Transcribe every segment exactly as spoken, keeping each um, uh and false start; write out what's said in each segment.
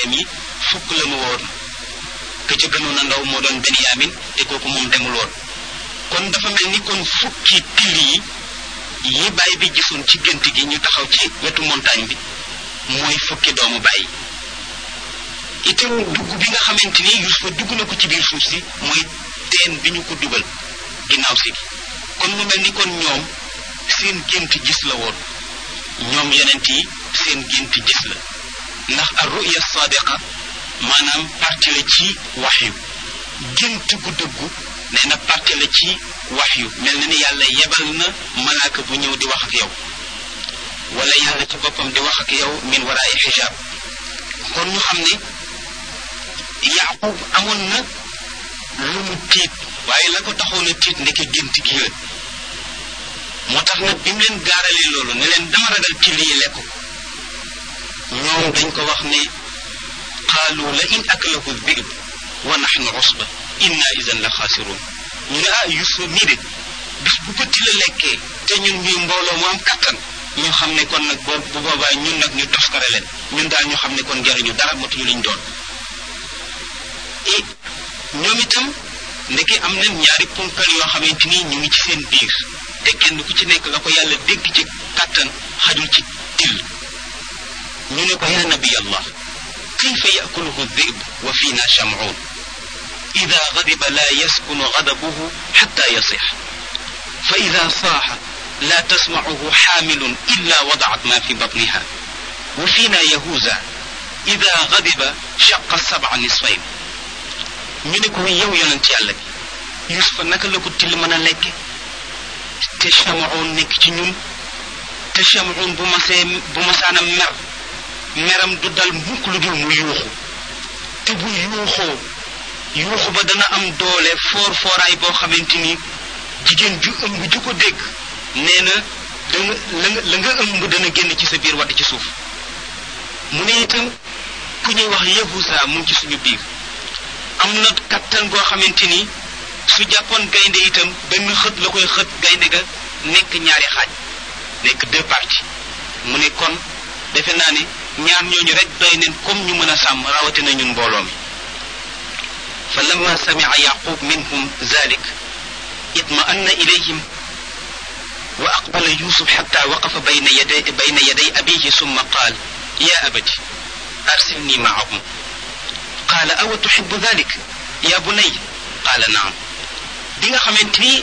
gëléem yi fukk la mu woon ka ca gënoon a ndaw moo doon Benyamin te kooku moom demul woon kon dafa mel ni kon fukki till yi yi baay bi gisoon ci gént gi ñu taxaw ci wetu montagne bi mooy fukki doomu baay itam dugg bi nga xamante ni Yuusufa dugg na ko ci biir suuf si mooy teen bi ñu ko dugal ginnaaw si gi kon mu mel ni kon ñoom seen gént gis la woon ñoom yonent yi seen gént gis la ndax ar-ru'ya sadiqa maanaam parti la ci waxyu gént gu dëggu nee na parti la ci waxyu mel na ni yàlla yebal na malaaka bu ñëw di wax ak yow wala yàlla ci boppam di wax ak yow min waraay xijaab kon ñu xam ne Yaqub amoon na lu mu tiit waaye la ko taxoon a tiit ndeke gént gi la moo tax nag bi mu leen gaaralee loolu ne leen dama ragal till yi lekk ñoom dañ ko wax ne qaalu la in akalahu dhi'b wa nahnu usba inna idan la xaasiruun ñu ne ah Yuusuf mii de bis bu ko till lekkee te ñun ñuy mbooloo mu am kattan ñu xam ne kon nag boo bu boobaa ñun nag ñu toskare leen ñun daal ñu xam ne kon jariñu dara matuñu liñ doon et ñoom itam ndeke am na ñaari ponkal yoo xamante ni ñu ngi ci seen biir te kenn ku ci nekk la ko yàlla dégg ci kattan xajul ci till ñu ne ko yaa nabi allah kayfa yakuluhu dhib wa fiina shamuun ida gadiba la yaskunu gadabuhu xatta yasix fa ida saaxa la tasmacuhu xaamilun illa wadacat ma fi batniha wa fiina yahuuza ida gadiba shaqa sabca nisfayn ñu ne ko yow yonent yàlla bi Yuusufa naka la ko till mën a lekke te Shamuun nekk ci ñun te Shamuun bu masee bu masaana mer meram du dal mukk lu dul mu yuuxu te bu yuuxoo yuuxu ba dana am doole foor fooraay boo xamante ni jigéen ju ëmb ju ko dégg nee na danga la nga la nga ëmb dana génn ci sa biir wadd ci suuf mu ne itam ku ñuy wax Yahuusa mu ngi ci suñu biir am na kattan goo xamante ni su jàppoon gaynde itam benn xët la koy xët gaynde ga nekk ñaari xaaj nekk deux parties mu ne kon defe naa ne ñaar ñooñu rek doy neen comme ñu mën a sàmm rawatina ñun mbooloo mi fa lamma samia yaqub minhum zalik itma'anna ilayhim wa aqbala yusuf xatta waqafa bayna yaday bayna yaday abihi summa qaal ya abati arsilni maahum qaala awa tuxibu dalik ya bunay qaala naam bi nga xamante ni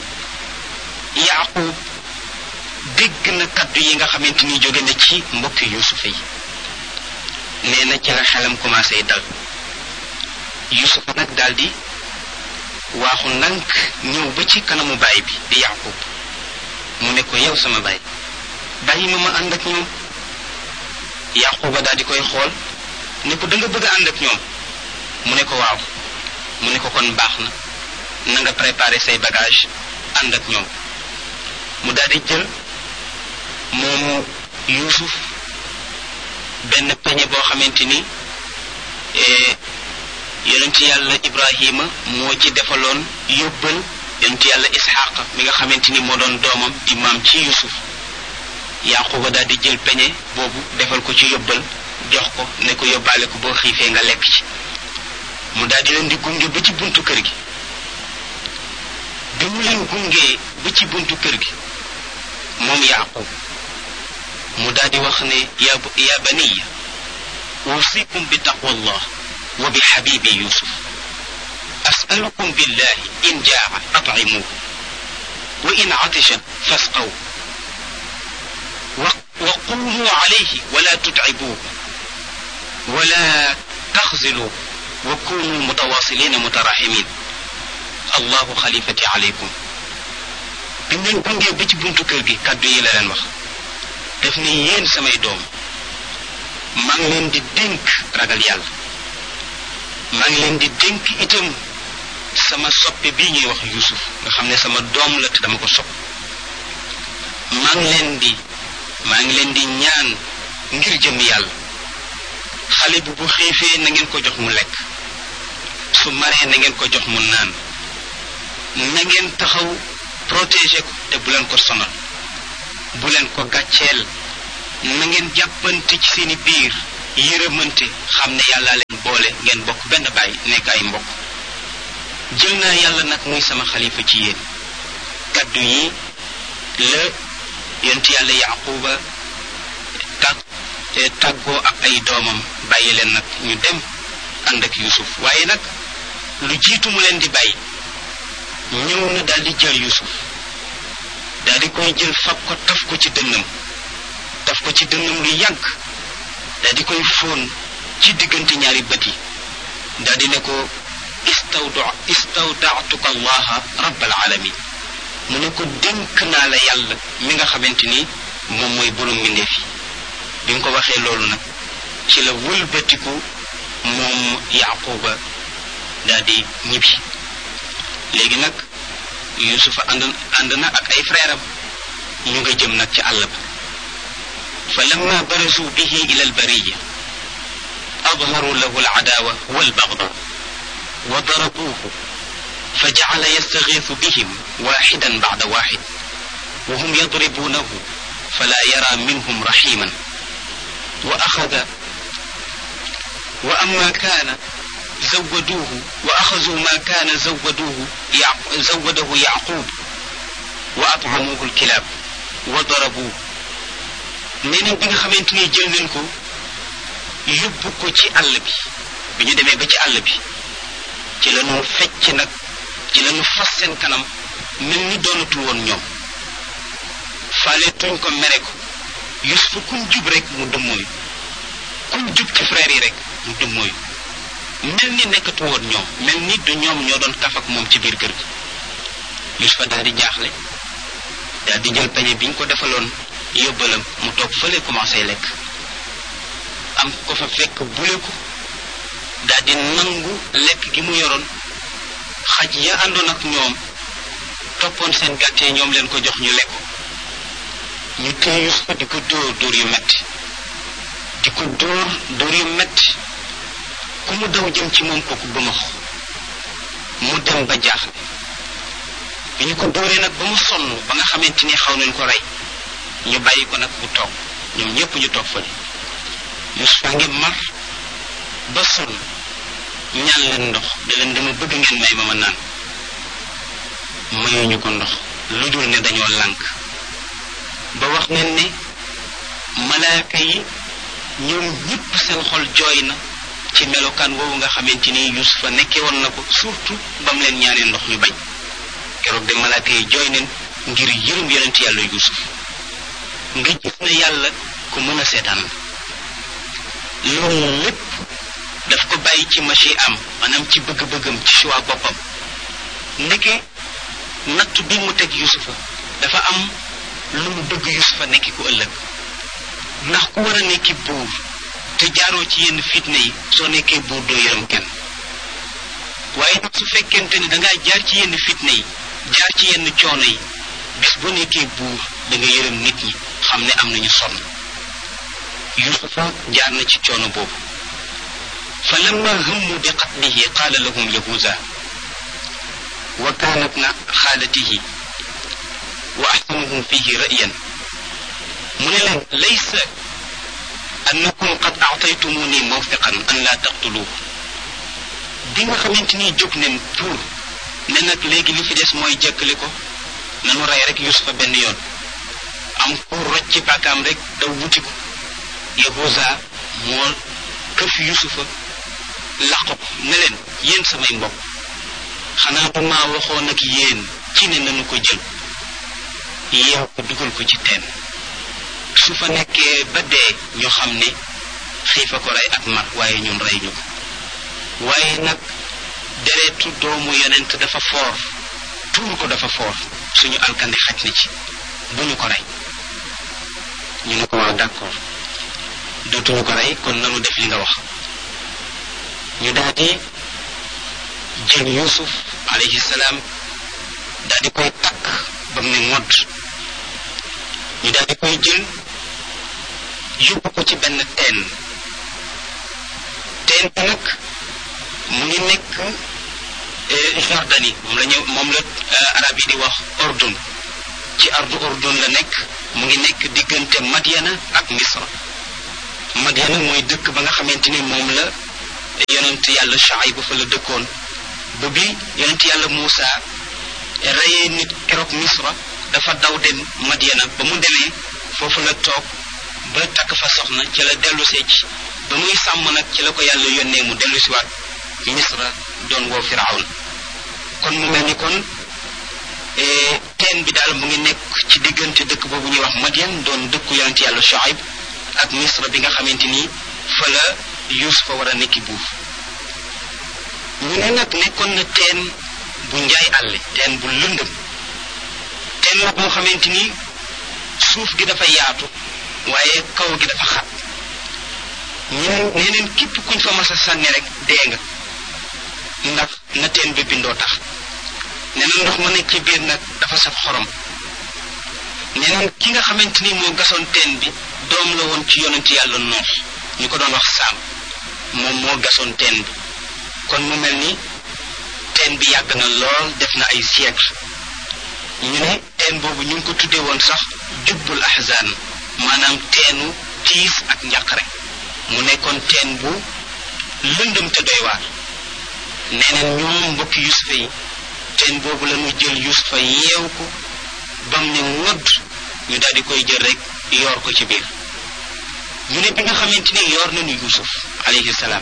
yaqub dégg na kaddu yi nga xamante ni jóge na ci mbokki yusufa yi nee na ci la xelam commencé dal yusufa nag daldi waaxu ndànk ñëw ba ci kanamu baay bi di yaqub mu ne ko yow sama baay bàyyi ma ma ànd ak ñoom yaquba daal di koy xool ne ko da nga bëgg a ànd ak ñoom mu ne ko waaw mu ne ko kon baax na na nga préparer say bagage ànd ak ñoom mu daal di jël moomu Yuusuf benn peñe boo xamante ni yonent yàlla Ibrahima moo ci defaloon yóbbal yonent yàlla Isxaaqa mi nga xamante ni moo doon doomam di maam ci Yuusuf Yaquba daal di jël peñe boobu defal ko ci yóbbal jox ko ne ko yóbbaale ko boo xiifee nga lekk ci mu daal di leen di gunge ba ci buntu kër gi bi mu leen gungee ba ci buntu kër gi moom Yaqub mu daal di wax ne ya ya baniya usikum bi taqwallah wa bi habibi yusuf as'alukum billahi in jaa'a at'imuhu wa in atisha fasqaw wa qumu alayhi wa la tut'ibuhu wa la takhzilu wa kunu mutawasilina mutarahimin allahu xalifati alaykum bi mu leen gungee ba ci buntu kër gi kàddu yi la leen wax def ne yéen samay doom maa ngi leen di dénk ragal yàlla maa ngi leen di dénk itam sama soppe bii ñuy wax Yuusuf nga xam ne sama doom la te dama ko sopp maa ngi leen di maa ngi leen di ñaan ngir jëm yàlla xale bi bu xiifee na ngeen ko jox mu lekk su maree na ngeen ko jox mu naan na ngeen taxaw protéger ko te bu leen ko sonal bu leen ko gàcceel na ngeen jàppante ci seeni biir yërëmante xam ne yàlla leen boole ngeen bokk benn baay nekk ay mbokk jël naa yàlla nag muy sama xalifa ci yéen kaddu yi la yonent yàlla yaquba tag te tàggoo ak ay doomam bàyyi leen nag ñu dem ànd ak yusuf waaye nag lu jiitu mu leen di bàyyi ñëw na daal di jël yusuf daal di koy jël fab ko taf ko ci dënnam taf ko ci dënnam lu yàgg daal di koy fóon ci diggante ñaari bët yi daal di ne ko istawda istawdaatuka allaha rabbal alamin mu ne ko dénk naa la yàlla mi nga xamante ni moom mooy borom mbindeef yi bi nga ko waxee loolu nag ci la wëlbatiku moom yaquba daal di ñibbi léegi nag yusufa ànd ànd na ak ay frère am ñu nga jëm nag ci àll ba fa lamma barazu bihi ila albariya adharu lahu aladawa walbagda wa darabuhu فجعل يستغيث بهم واحدا بعد واحد وهم يضربونه فلا يرى منهم رحيما وأخذ وأما كان زودوه وأخذوا ما كان زودوه زوده يعقوب وأطعموه الكلاب وضربوه نينا بيغا خامتيني جيل نانكو يوبو كو سي àll bi bi ñu demee ba ci àll bi ci lañu fecc nag ci lañu fas seen kanam mel ni doonatul woon ñoom faale tuñ ko mere ko Yusufa kuñ jub rek mu dëmmooyu kuñ jub ci frère yi rek mu dëmmooyu mel ni nekkatu woon ñoom mel ni du ñoom ñoo doon kaf ak moom ci biir kër gi Yusufa daal di jaaxle daal di jël peñe bi ñu ko defaloon yóbbalam mu toog fële commencé lekk am ko fa fekk bule ko daal di nangu lekk gi mu yoroon xaj ya àndoon ak ñoom toppoon seen gàttee ñoom leen ko jox ñu lekk ñu téye Yusufa di ko dóor dóor yu metti di ko dóor dóor yu metti ku mu daw jëm ci moom kooku ba max mu dem ba jaaxle bi ñu ko dóoree nag ba mu sonn ba nga xamante ni xaw nañ ko rey ñu bàyyi ko nag mu toog ñoom ñépp ñu toog fële Yusufa ngi mar ba sonn ñaan leen ndox da leen dama bëgg ngeen may ma ma naan mayuñu ko ndox lu dul ne dañoo lànk ba wax nañ ne malaaka yi ñoom ñëpp seen xol jooy na ci melokaan woowu nga xamante ni Yusufa nekkee woon na ko surtout ba mu leen ñaanee ndox ñu bañ keroog de malaaka yi jooy nañ ngir yërëm yonent yàlla Yusuf nga gis na yàlla ku mën a seetaan loolu lépp daf ko bàyyi ci machi am maanaam ci bëgg-bëggam ci choix boppam ndeke natt bi mu teg Yusufa dafa am lu mu bëgg Yusufa nekki ku ëllëg ndax ku war a nekki buur te jaaroo ci yenn fitna yi soo nekkee buur doo yërëm kenn waaye nag su fekkente ni dangaa jaar ci yenn fitna yi jaar ci yenn coono yi bis boo nekkee buur da nga yërëm nit ñi xam ne am nañu sonn Yusufa jaar na ci coono boobu fa lamma hammu bi qatlihi qaala lahum yahuza wa kaana ibna xaalatihi wa ahsanuhum fihi ra'yan mu ne leen laysa annakum qad a'taytumuni mawthiqan an la taqtuluhu bi nga xamante ni jóg nañ pour ne nag léegi li fi des mooy jëkkali ko nanu rey rek Yusufa benn yoon am ku rocc ci paakaam rek daw wuti ko Yahuza moo këf Yusufa làq ko ne leen yéen samay mbokk xanaa ba maa waxoon ak yéen ci ne nanu ko jël yeew ko dugal ko ci teen su fa nekkee ba dee ñu xam ne xiifa ko rey ak mar waaye ñun rey ñu ko waaye nag deretu doomu yonent dafa foor tuur ko dafa foor suñu alkande xaj na ci bu ñu ko rey ñu ne ko waaw d'accord dootuñu ko rey kon nanu def li nga wax ñu daal di jël Yusuf alayhi salaam daal di koy takk ba mu ne ngodd ñu daal di koy jël yóbbu ko ci benn teen teen bi nag mu ngi nekk Jordanie moom la ñëw moom la arab yi di wax Ordun ci ardu Ordun la nekk mu ngi nekk diggante Madiana ak Misra Madiana mooy dëkk ba nga xamante ni moom la yonent yàlla Shuayb fa la dëkkoon ba bi yonent yàlla Muusa reyee nit keroog Misra dafa daw dem Madiana ba mu demee foofu la toog ba takk fa soxna ci la dellusee ci ba muy sàmm nag ci la ko yàlla yónnee mu dellusiwaat Misra doon woo Firawna kon mu mel ni kon teen bi daal mu ngi nekk ci diggante dëkk boobu ñuy wax Madian doon dëkku yonent yàlla Shuayb ak Misra bi nga xamante ni fa la Yuusufa war a nekki buuf ñu ne nag nekkoon na teen bu njaay àlle teen bu lëndëm teen la boo xamante ni suuf gi dafa yaatu waaye kaw gi dafa xat ñeneen ñeneen képp kuñ fa mas a sànni rek dee nga ndax na teen bi bindoo tax nee na ndox ma nekk ci biir nag dafa saf xorom nee na ki nga xamante ni moo gasoon teen bi doom la woon ci yonent yàlla Noox ñu ko doon wax Saam moom moo gasoon teen bi kon mu mel ni teen bi yàgg na lool def na ay siècle ñu ne teen boobu ñu ngi ko tuddee woon sax jubbul ahzan maanaam teenu tiis ak njàqare mu nekkoon teen bu lëndëm te doy waar nee na ñoom mbokki Yusufa yi teen boobu la ñu jël Yusufa yeew ko bam ne ngodd ñu daal di koy jël rek yoor ko ci biir ñu ne bi nga xamante ni yoor nañu Yusuf alayhi salaam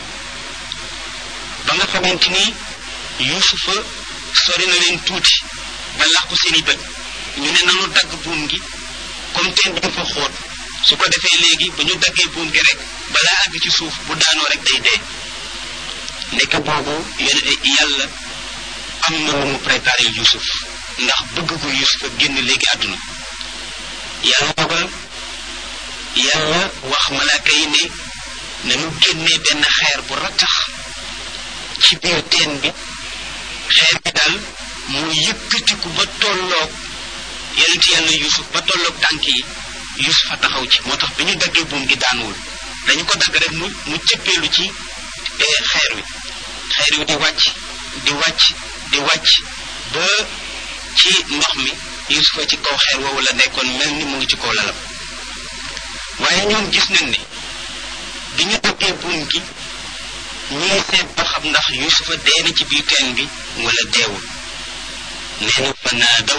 ba nga xamante ni Yusufa sori na leen tuuti ba làqu seeni bët ñu ne nanu dagg buum gi comme teen bi dafa xóot su ko defee léegi ba ñu daggee buum gi rek balaa àgg ci suuf bu daanoo rek day dee nekk boobu yàlla am na lu mu préparé Yusuf ndax bëggagul Yusufa génn léegi àdduna yàlla dogal yàlla wax malaaka yi ne nañu génnee benn xeer bu rattax ci biir teen bi xeer bi daal mu yëkkatiku ba tolloog yonent yàlla Yusuf ba tolloog tànk yi Yusuf a taxaw ci moo tax bi ñu daggee buum gi daanuwul dañu ko dagg rek mu mu cëppeelu ci xeer wi xeer wi di wàcc di wàcc di wàcc ba ci ndox mi Yusufa ci kaw xeer woowu la nekkoon mel ni mu ngi ci kaw lalam waaye ñoom gis nañ ne bi ñu daggee buum gi ñuy seet ba xam ndax Yusufa dee na ci biir teen bi wala deewul nee na fa naadaw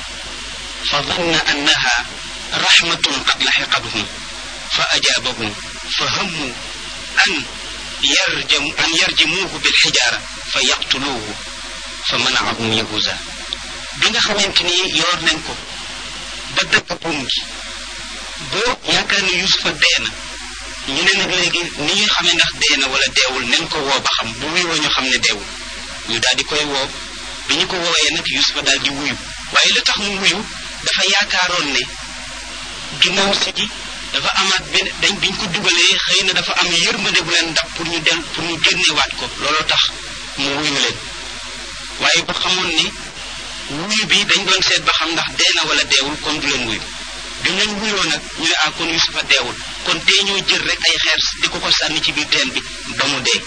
fa danna annaha rahmatun qad laxiqathum fa ajaabahum fa hammu an yarjam an yarjimuuhu bil xijaara fa yaqtuluuhu fa manaahum yahuza bi nga xamante ni yoor nañ ko ba dëkk buum gi boo yaakaar ne Yusufa dee na ñu ne nag léegi ni ñuy xamee ndax dee na wala deewul nañ ko woo ba xam bu wuyoo ñu xam ne deewul ñu daal di koy woo bi ñu ko woowee nag Yusufa daal di wuyu waaye lu tax mu wuyu dafa yaakaaroon ne ginnaaw si gi dafa amaat benn dañ biñ ko dugalee xëy na dafa am yërmande bu leen dab pour ñu del pour ñu génnewaat ko looloo tax mu wuyu leen waaye ba xamoon ne wuyu bi dañ doon seet ba xam ndax dee na wala deewul kon du leen wuyu bi ñu leen wuyoo nag ñu ne ah kon Yusufa deewul kon tey ñoo jël rek ay xeer di ko ko sànni ci biir teen bi ba mu dee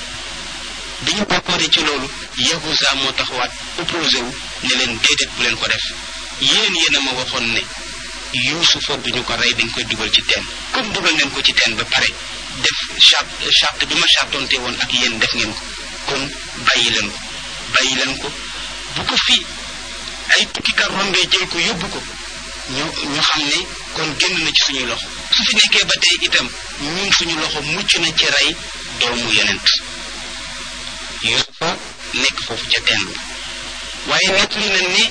bi ñu bokkoote ci loolu Yahuza moo taxawaat opposé wu ne leen déedéet bu leen ko def yéen yéen a ma waxoon ne Yusufa duñu ko rey dañ koy dugal ci teen comme dugal ngeen ko ci teen ba pare def charte charte bi ma chartonte woon ak yéen def ngeen ko kon bàyyi leen ko bàyyi leen ko bu ko fii ay tukkikat rombee jël ko yóbbu ko ñu ñu xam ne kon génn na ci suñuy loxo su fi nekkee ba tey itam ñun suñu loxo mucc na ci rey doomu yonent Yusufa nekk foofu ca teen bi waaye nettali nañ ne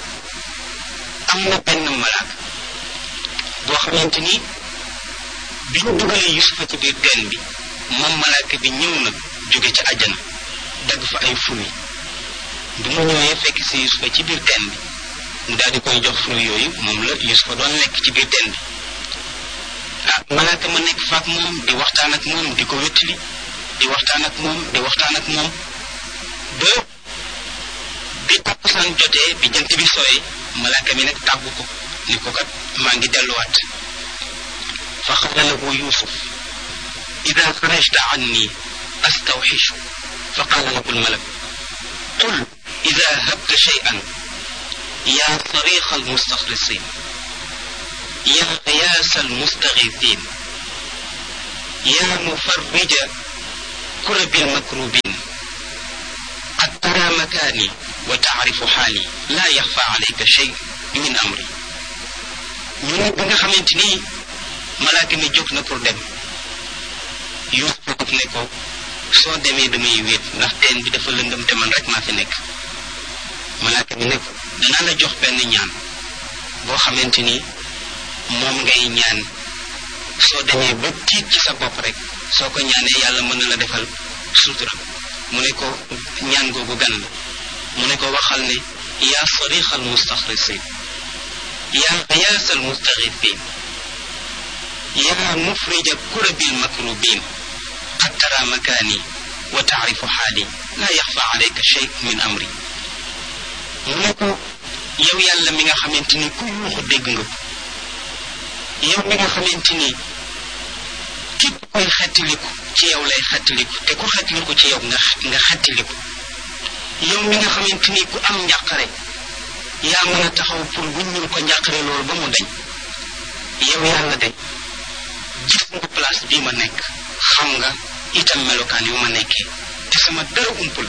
am na benn malaaka boo xamante ni bi ñu dugalee Yusufa ci biir teen bi moom malaaka bi ñëw na jóge ci àjjana dagg fa ay fruit bi mu ñëwee fekk si Yusufa ci biir teen bi mu daal di koy jox fruit yooyu moom la Yusufa doon lekk ci biir teen bi ah malaaka ma nekk faak moom di waxtaan ak moom di ko wéttali di waxtaan ak moom di waxtaan ak moom ba bi takkusaan jotee bi jant bi sooyee malaaka mi nag tàggu ko ni ko kat maa ngi delluwaat fa qaala lahu Yusuf ida xarajta anni astawxishu fa qaala lahu almalak qul ida habta shay'an ya sariqa almustaxlisin ya qiyaasa almustaxiisin ya mufarrija كرب المكروبين قد ترى مكاني وتعرف حالي لا يخفى عليك شيء من أمري ñu ne bi nga xamante ni malaaka mi jóg na pour dem Yuusuf daf ne ko soo demee damay wéet ndax teen bi dafa lëndëm te man rek maa fi nekk malaaka mi ne ko danaa la jox benn ñaan boo xamante ni moom ngay ñaan soo demee ba tiit ci sa bopp rek soo ko ñaanee yàlla mën na la defal sutura mu ne ko ñaan googu gan la mu ne ko waxal ne yaa sarixal mustaxrisin yaa xiyaasal mustaxifin yaa mufrija kurabil makrubin qad tara makaani wa taarifu xaali laa yaxfa alayka shay min amri mu ne ko yow yàlla mi nga xamante ni ku yuuxu dégg nga ko yow mi nga xamante ni képp koy xettiliku ci yow lay xettiliku te ku xettiliku ci yow nga nga xettiliku yow mi nga xamante ni ku am njàqare yaa mën a taxaw pour wuññul ko njàqare loolu ba mu dañ yow yàlla de gis nga place bii ma nekk xam nga itam melokaan yu ma nekkee te sama dara umpul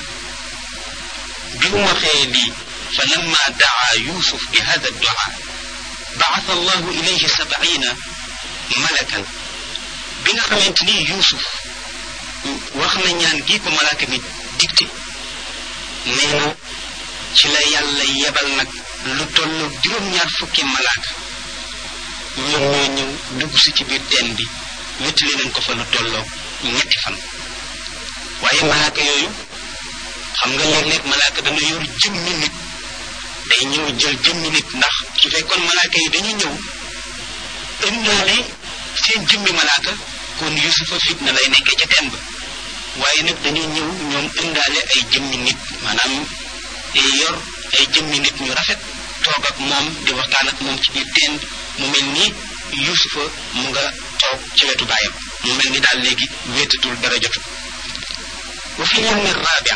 bi mu waxee lii fa lamma daa yusuf bi hada du'a ba'atha allahu ilayhi sab'ina malakan bi nga xamante ni yusuf wax na ñaan gi ko malaaka mi dicté nee na ci la yàlla yebal nag lu tollu juróom-ñaar fukki malaaka ñoom ñoo ñëw dugg si ci biir teen bi wéttali leen ko fa lu tolloo ñetti fan waaye malaaka yooyu xam nga léeg-léeg malaaka dana yor jëmmi nit day ñëw jël jëmmi nit ndax su fekkoon malaaka yi dañu ñëw ëndaale seen jëmmi malaaka kon yusufa fitna lay nekkee ca teen ba waaye nag dañu ñëw ñoom ëndaale ay jëmmi nit maanaam yor ay jëmmi nit ñu rafet toog ak moom di waxtaan ak moom ci biir teen bi mu mel ni yusufa mu nga toog ci wetu baayam mu mel ni daal léegi wéetatul dara jotu wa fi yawmi rabi'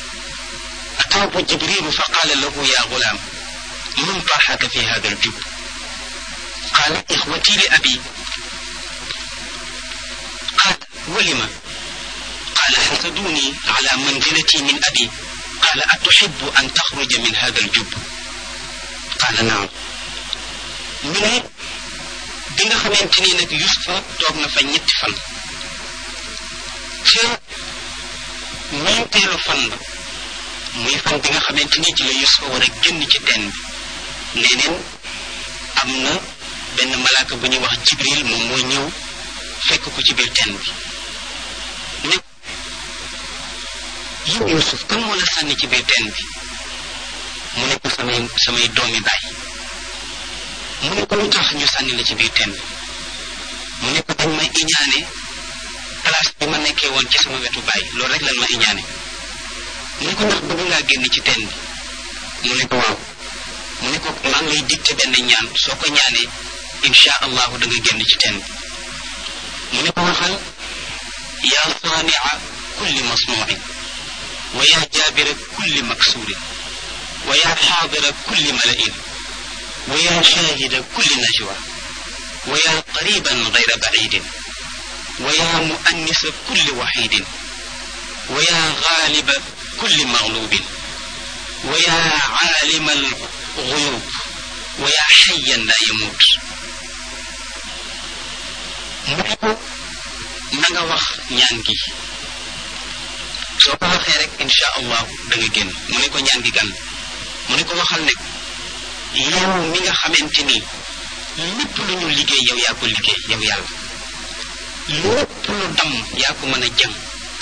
ataahu jibrilu fa qaala lahu ya gulaam man tarxaka fi hada aljub qaala ixwati li abi qaala walima qaala xasaduni ala manzilati min abi qaala atuxibu an taxruja min hada aljub qaala naam ñu ne bi nga xamante ni nag Yusufa toog na fa ñetti fan ca ñeenteelu fan ba muy fan bi nga xamante ni ci la Yusufa war a génn ci teen bi neneen am na benn malaaka bu ñuy wax Jibril moom mooy ñëw fekk ko ci biir teen bi ne yow Yusuf kan moo la sànni ci biir teen bi mu ne ko samay samay doomi baay mu ne ko lu tax ñu sànni la ci biir teen bi mu ne ko dañ ma iñaane place bi ma nekkee woon ci sama wetu baay loolu rek lan ma iñaane mu ne ko ndax bëgg ngaa génn ci teen bi mu ne ko waaw mu ne ko maa ngi lay dicté benn ñaan soo ko ñaanee insha allahu da nga génn ci teen bi mu ne ko waxal yaa saania kulli masnuuin wa yaa jaabira kulli maksuurin wa yaa xaadira kulli mala'in wa yaa shaahida kulli najwa wa yaa qariban gayra baciidin wa yaa muannisa kulli waxiidin wa yaa gaaliba kulli magluubin wa yaa caalima alguyuub wa yaa xayyan laa yamuut mu ne ko na nga wax ñaan gi soo ko waxee rek insha allahu da nga génn mu ne ko ñaan gi gan mu ne ko waxal ne yow mi nga xamante ni lépp lu ñu liggéey yow yaa ko liggéey yow yàlla lépp lu dam yaa ko mën a jëm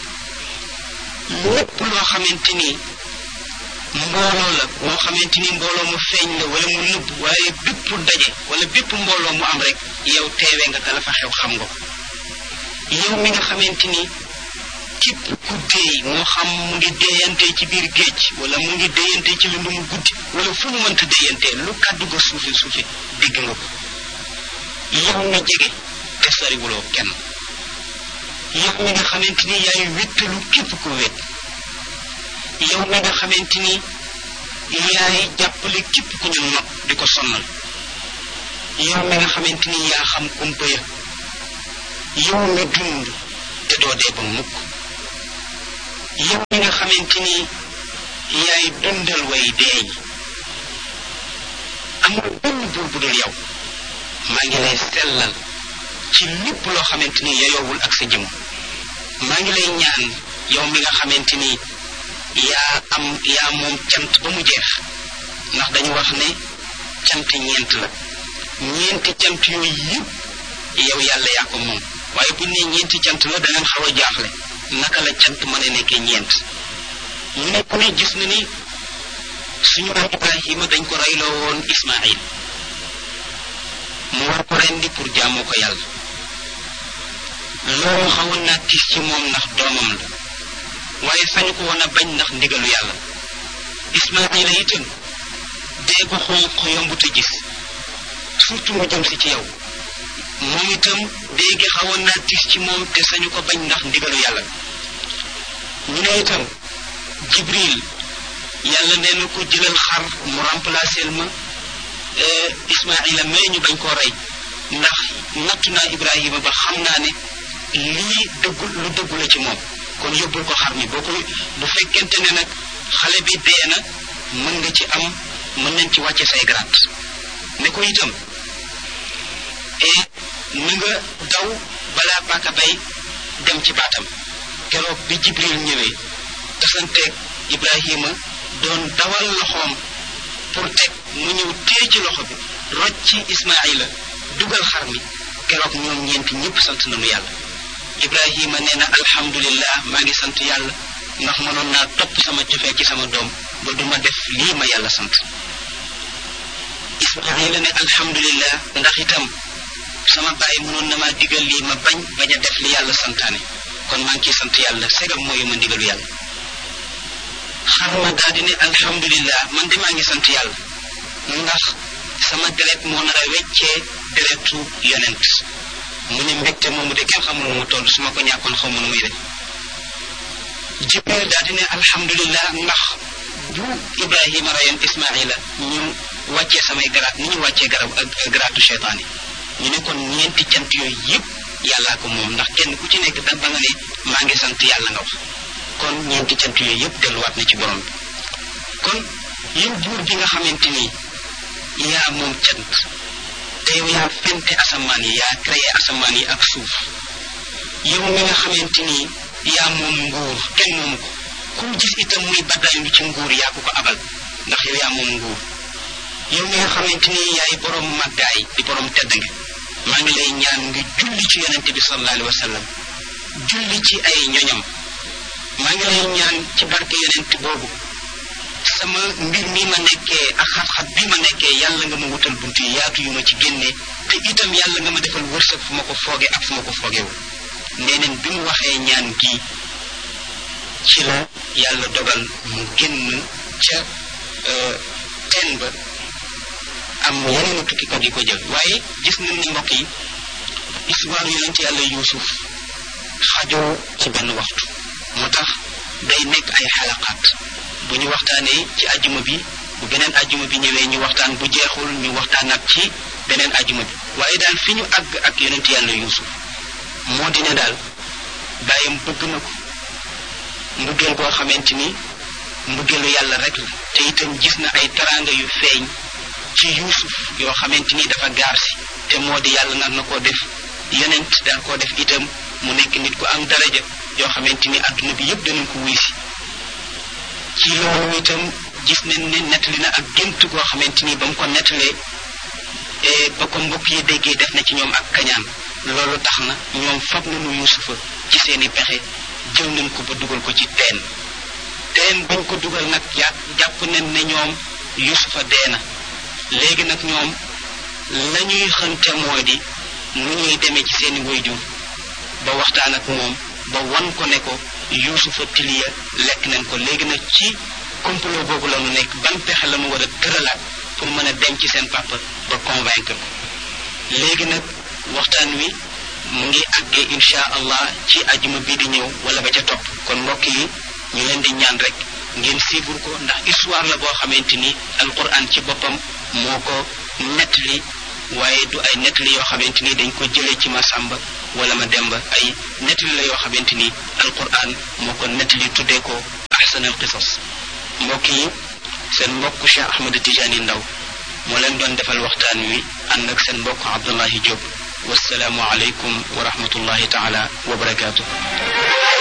lépp loo xamante ni mbooloo la moo xamante ni mbooloo mu feeñ la wala mu nëbb waaye bépp daje wala bépp mbooloo mu am rek yow teewee nga ka la fa xew xam nga ko yow mi nga xamante ni képp ku déey moo xam mu ngi déeyantee ci biir géej wala mu ngi déeyantee ci lu mu guddi wala fu mu mënta déeyantee lu kàddu ga suufi suufi dégg nga ko yow mi jege te soriwuloo kenn yow mi nga xamante ni yaay wéttalu képp ku wét yow mi nga xamante ni yaay jàppale képp ku ñu not di ko sonnal yow mi nga xamante ni yaa xam kumpa ya yow mi dund te doo dee ba mukk yow mi nga xamante ni yaay dundal way dee ñi amul benn buur bu dul yow maa ngi lay sellal ci lépp loo xamante ni yayoowul ak sa jëm maa ngi lay ñaan yow mi nga xamante ni yaa am yaa moom cant ba mu jeex ndax dañu wax ne cant ñeent la ñeenti cant yooyu yëpp yow yàlla yaa ko moom waaye bu ne ñeenti cant la da ngeen xaw a jaaxle naka la cant mën a nekkee ñeent ñu ne ku ne gis na ni suñu maam Ibrahima dañ ko reyloo woon Ismaïl mu war ko rendi pour jaamoo ko yàlla loolu xawoon naa gis ci moom ndax doomam la waaye sañu ko woon a bañ ndax ndigalu yàlla Ismaïla itam dee gu xonq yombut a gis surtout mu jëm si ci yow moom itam dee gi xawoon naa gis ci moom te sañu ko bañ ndax ndigalu yàlla ñu ne itam Jibril yàlla nee na ko jëlal xar mu remplacer ma Ismaïla mais ñu bañ koo rey ndax nattu naa Ibrahima ba xam naa ne lii dëggul lu dëggu la ci moom kon yóbbul ko xar mi boo ko bu fekkente ne nag xale bi dee na mën nga ci am mën nañ ci wàcce say garaat ne ko itam et ni nga daw balaa paaka bay dem ci baatam keroog bi Jibril ñëwee tasanteeg Ibrahima doon dawal loxoom pour teg mu ñëw téye ci loxo bi rocc ci Ismaïla dugal xar mi keroog ñoom ñeenti ñëpp sant nañu yàlla Ibrahima nee na alhamdulillah maa ngi sant yàlla ndax mënoon naa topp sama cofee ci sama doom ba duma def lii ma yàlla sant Ismaïla ne alhamdulillah ndax itam sama bàyyi mënoon na maa digal lii ma bañ bañ a def li yàlla santaane kon maa ngi ciy sant yàlla segam mooy ma ndigalu yàlla xar ma daal di ne alhamdulillah man de maa ngi sant yàlla ndax sama deret moo nar a weccee deretu yonent mu ne mbégte moomu de kenn xamul nu mu toll su ma ko ñàkkoon xaw ma nu muy def Jibril daal di ne alhamdulillah ndax bu Ibrahima rayoon Ismaïla ñu wàccee samay garaat ni ñu wàccee garab ak garaatu cheytaan yi ñu ne kon ñeenti cant yooyu yëpp yàllaa ko moom ndax kenn ku ci nekk da ba nga ne maa ngi sant yàlla nga wax kon ñeenti cant yooyu yëpp delluwaat na ci borom bi kon yow buur bi nga xamante ni yaa moom cant te yow yaa fente asamaan yi yaa créé asamaan yi ak suuf yow mi nga xamante ni yaa moom nguur kenn moomu ko ku gis itam muy baddaay ci nguur yaa ko ko abal ndax yow yaa moom nguur yow mi nga xamante ni yaay borom màggaay di borom tedd nga maa ngi lay ñaan nga julli ci yonente bi sallallahu alayhi wa sallam julli ci ay ñoñam maa ngi lay ñaan ci barke yonent boobu sama mbir mi ma nekkee ak xat-xat bi ma nekkee yàlla nga ma wutal bunt yi yaatu yu ma ci génne te itam yàlla nga ma defal wërsëg fu ma ko fooge ak fu ma ko foogewul nee neen bi mu waxee ñaan gii ci la yàlla dogal mu génn ca teen ba am yeneen tukkikat yi ko jël waaye gis nañ ne mbokk yi histoire yonent yàlla Yuusuf xajoo ci benn waxtu moo tax day nekk ay xalaqaat bu ñu waxtaanee ci ajjuma bi bu beneen ajjuma bi ñëwee ñu waxtaan bu jeexul ñu waxtaanaat ci beneen ajjuma bi waaye daal fi ñu àgg ak yonent yàlla Yuusuf moo di ne daal bàyyam bëgg na ko mbëggeel boo xamante ni mbëggeelu yàlla rek la te itam gis na ay teraanga yu feeñ ci Yuusuf yoo xamante ni dafa gaar si te moo di yàlla nar na koo def yonent daal koo def itam mu nekk nit ku am daraja yoo xamante ni adduna bi yëpp danañ ko wuy si ci loolu itam gis nañ ne nettali na ak gént goo xamante ni ba mu ko nettalee ba ko mbokk yi déggee def na ci ñoom ak kañaan loolu tax na ñoom fab nañu Yuusufa ci seeni pexe jël nañ ko ba dugal ko ci teen teen bañ ko dugal nag jàpp jàpp nañ ne ñoom Yuusufa dee na léegi nag ñoom la ñuy xënte moo di nu ñuy demee ci seeni waajur ba waxtaan ak moom ba wan ko ne ko Yuusufa tiliya lekk nañ ko léegi nag ci complot boobu la ñu nekk ban pexe la ñu war a tëralaat pour mën a dem ci seen papa ba convaincre ko léegi nag waxtaan wi mu ngi àggee insha allah ci ajuma bii di ñëw wala ba ca topp kon mbokk yi ñu leen di ñaan rek ngeen suivre ko ndax histoire la boo xamante ni alquran ci boppam moo ko nettali waaye du ay nettali yoo xamante ni dañ ko jëlee ci Masamba wala ma Demba ay nettali la yoo xamante ni alquran moo ko nettali tuddee ko ahsanal qisas. mbokk yi seen mbokk Cheikh Ahmed Tidiane Ndaw moo leen doon defal waxtaan wi ànd ak seen mbokk Abdullahi Diop. wassalaamu aleykum wa rahmatullahi taala wa barakaatu.